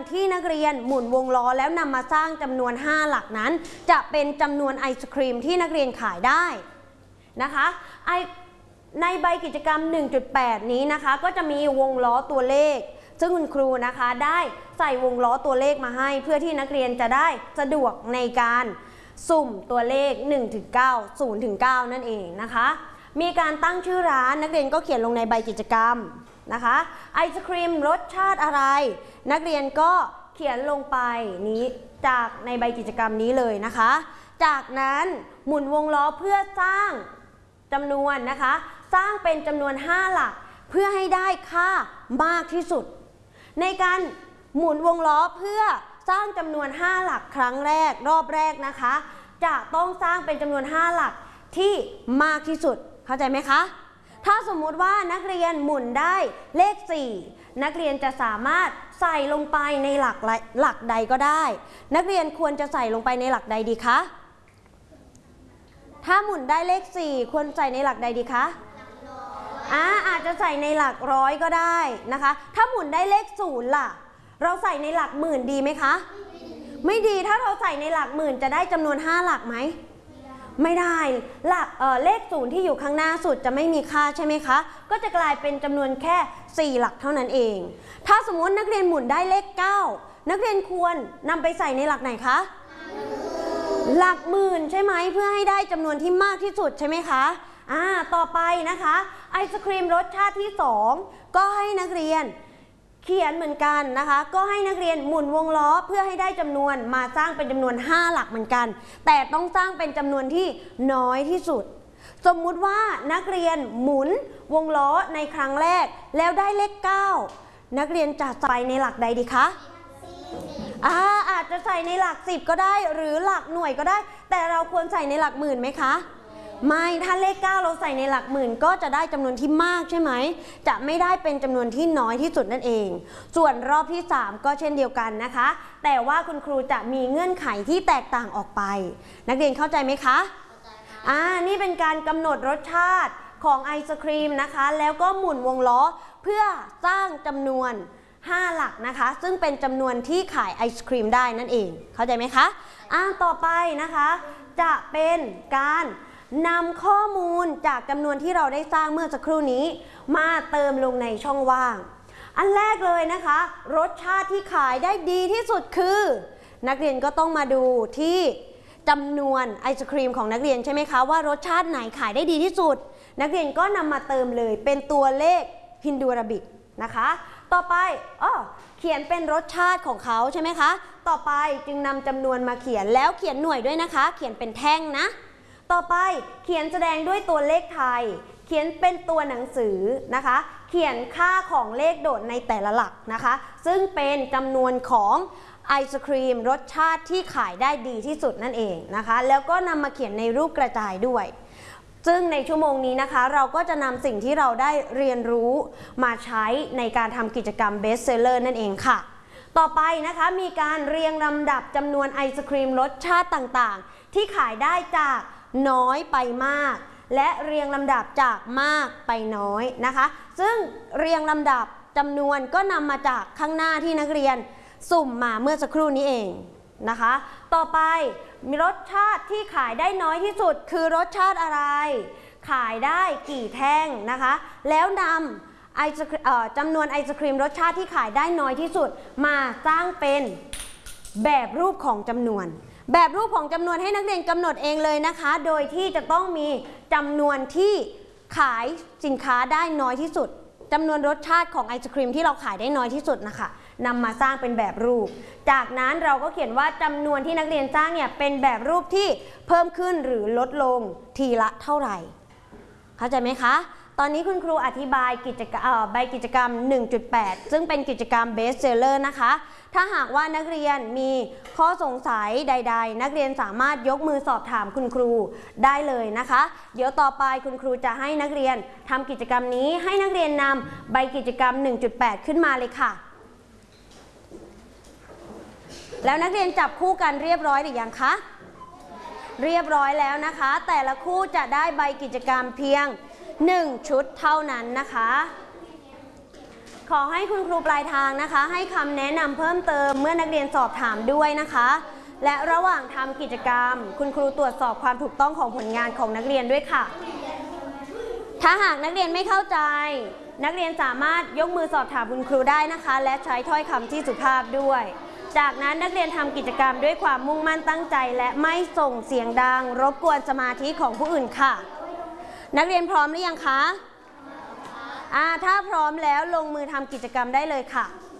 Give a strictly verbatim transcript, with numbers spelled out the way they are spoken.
ที่นักเรียนหมุนวงล้อแล้วนำมาสร้างจำนวนห้าหลักนั้นจะเป็นจำนวนไอศครีมที่นักเรียนขายได้นะคะไอในใบกิจกรรม หนึ่งจุดแปด นี้นะคะก็จะมีวงล้อตัวเลขซึ่งคุณครูนะคะได้ใส่วงล้อตัวเลขมาให้เพื่อที่นักเรียนจะได้สะดวกในการสุ่มตัวเลข หนึ่งถึงเก้า ศูนย์ถึงเก้า นั่นเองนะคะมีการตั้งชื่อร้านนักเรียนก็เขียนลงในใบกิจกรรมนะคะไอศครีมรสชาติอะไรนักเรียนก็เขียนลงไปนี้จากในใบกิจกรรมนี้เลยนะคะจากนั้นหมุนวงล้อเพื่อสร้างจำนวนนะคะสร้างเป็นจำนวนห้าหลักเพื่อให้ได้ค่ามากที่สุดในการหมุนวงล้อเพื่อสร้างจำนวนห้าหลักครั้งแรกรอบแรกนะคะจะต้องสร้างเป็นจำนวนห้าหลักที่มากที่สุดเข้าใจไหมคะถ้าสมมุติว่านักเรียนหมุนได้เลขสี่นักเรียนจะสามารถใส่ลงไปในหลักหลักใดก็ได้นักเรียนควรจะใส่ลงไปในหลักใดดีคะถ้าหมุนได้เลขสี่ควรใส่ในหลักใดดีคะอ่าอาจจะใส่ในหลักร้อยก็ได้นะคะถ้าหมุนได้เลขศูนย์ล่ะเราใส่ในหลักหมื่นดีไหมคะไม่ดีถ้าเราใส่ในหลักหมื่นจะได้จำนวนห้าหลักไหมไม่ได้หลักเอ่อเลขศูนย์ที่อยู่ข้างหน้าสุดจะไม่มีค่าใช่ไหมคะก็จะกลายเป็นจำนวนแค่สี่หลักเท่านั้นเองถ้าสมมตินักเรียนหมุนได้เลขเก้านักเรียนควรนำไปใส่ในหลักไหนคะหลักหมื่นใช่ไหมเพื่อให้ได้จำนวนที่มากที่สุดใช่ไหมคะอ่าต่อไปนะคะไอศครีมรสชาติที่สองก็ให้นักเรียนเขียนเหมือนกันนะคะก็ให้นักเรียนหมุนวงล้อเพื่อให้ได้จำนวนมาสร้างเป็นจำนวนห้าหลักเหมือนกันแต่ต้องสร้างเป็นจำนวนที่น้อยที่สุดสมมุติว่านักเรียนหมุนวงล้อในครั้งแรกแล้วได้เลขเก้านักเรียนจะใส่ในหลักใดดีคะอ่าอาจจะใส่ในหลักสิบก็ได้หรือหลักหน่วยก็ได้แต่เราควรใส่ในหลักหมื่นไหมคะไม่ถ้าเลขเก้าเราใส่ในหลักหมื่นก็จะได้จำนวนที่มากใช่ไหมจะไม่ได้เป็นจำนวนที่น้อยที่สุดนั่นเองส่วนรอบที่สามก็เช่นเดียวกันนะคะแต่ว่าคุณครูจะมีเงื่อนไขที่แตกต่างออกไปนักเรียนเข้าใจไหมคะอ่านี่เป็นการกำหนดรสชาติของไอศครีมนะคะแล้วก็หมุนวงล้อเพื่อสร้างจำนวนห้าหลักนะคะซึ่งเป็นจำนวนที่ขายไอศครีมได้นั่นเองเข้าใจไหมคะอ่าต่อไปนะคะจะเป็นการนำข้อมูลจากจำนวนที่เราได้สร้างเมื่อสักครู่นี้มาเติมลงในช่องว่างอันแรกเลยนะคะรสชาติที่ขายได้ดีที่สุดคือนักเรียนก็ต้องมาดูที่จำนวนไอศครีมของนักเรียนใช่ไหมคะว่ารสชาติไหนขายได้ดีที่สุดนักเรียนก็นำมาเติมเลยเป็นตัวเลขฮินดูอาราบิกนะคะต่อไปอ้อเขียนเป็นรสชาติของเขาใช่ไหมคะต่อไปจึงนำจำนวนมาเขียนแล้วเขียนหน่วยด้วยนะคะเขียนเป็นแท่งนะต่อไปเขียนแสดงด้วยตัวเลขไทยเขียนเป็นตัวหนังสือนะคะเขียนค่าของเลขโดดในแต่ละหลักนะคะซึ่งเป็นจำนวนของไอศครีมรสชาติที่ขายได้ดีที่สุดนั่นเองนะคะแล้วก็นำมาเขียนในรูปกระจายด้วยซึ่งในชั่วโมงนี้นะคะเราก็จะนำสิ่งที่เราได้เรียนรู้มาใช้ในการทำกิจกรรม Best Seller นั่นเองค่ะต่อไปนะคะมีการเรียงลำดับจำนวนไอศครีมรสชาติต่างๆที่ขายได้จากน้อยไปมากและเรียงลำดับจากมากไปน้อยนะคะซึ่งเรียงลำดับจำนวนก็นำมาจากข้างหน้าที่นักเรียนสุ่มมาเมื่อสักครู่นี้เองนะคะต่อไปมีรสชาติที่ขายได้น้อยที่สุดคือรสชาติอะไรขายได้กี่แท่งนะคะแล้วนำไอศครีมจำนวนไอศครีมรสชาติที่ขายได้น้อยที่สุดมาสร้างเป็นแบบรูปของจำนวนแบบรูปของจำนวนให้นักเรียนกำหนดเองเลยนะคะโดยที่จะต้องมีจำนวนที่ขายสินค้าได้น้อยที่สุดจำนวนรสชาติของไอศครีมที่เราขายได้น้อยที่สุดนะคะนำมาสร้างเป็นแบบรูปจากนั้นเราก็เขียนว่าจำนวนที่นักเรียนสร้างเนี่ยเป็นแบบรูปที่เพิ่มขึ้นหรือลดลงทีละเท่าไหร่เข้าใจไหมคะตอนนี้คุณครูอธิบายกิจกรรมใบกิจกรรม หนึ่งจุดแปด ซึ่งเป็นกิจกรรม Best Seller นะคะถ้าหากว่านักเรียนมีข้อสงสัยใดๆนักเรียนสามารถยกมือสอบถามคุณครูได้เลยนะคะเดี๋ยวต่อไปคุณครูจะให้นักเรียนทำกิจกรรมนี้ให้นักเรียนนำใบกิจกรรม หนึ่งจุดแปด ขึ้นมาเลยค่ะแล้วนักเรียนจับคู่กันเรียบร้อยหรือยังคะเรียบร้อยแล้วนะคะแต่ละคู่จะได้ใบกิจกรรมเพียงหนึ่งชุดเท่านั้นนะคะขอให้คุณครูปลายทางนะคะให้คำแนะนำเพิ่มเติมเมื่อนักเรียนสอบถามด้วยนะคะและระหว่างทำกิจกรรมคุณครูตรวจสอบความถูกต้องของผลงานของนักเรียนด้วยค่ะถ้าหากนักเรียนไม่เข้าใจนักเรียนสามารถยกมือสอบถามคุณครูได้นะคะและใช้ถ้อยคำที่สุภาพด้วยจากนั้นนักเรียนทำกิจกรรมด้วยความมุ่งมั่นตั้งใจและไม่ส่งเสียงดังรบกวนสมาธิของผู้อื่นค่ะนักเรียนพร้อมหรือยังคะอ่าถ้าพร้อมแล้วลงมือทำกิจกรรมได้เลยค่ะ